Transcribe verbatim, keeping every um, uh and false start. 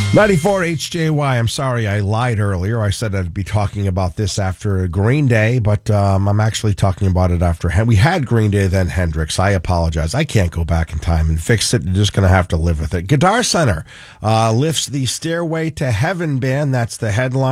ninety-four H J Y. I'm sorry I lied earlier. I said I'd be talking about this after Green Day, but um, I'm actually talking about it after. Hen- we had Green Day, then Hendrix. I apologize. I can't go back in time and fix it. You're just going to have to live with it. Guitar Center uh, lifts the Stairway to Heaven band. That's the headline.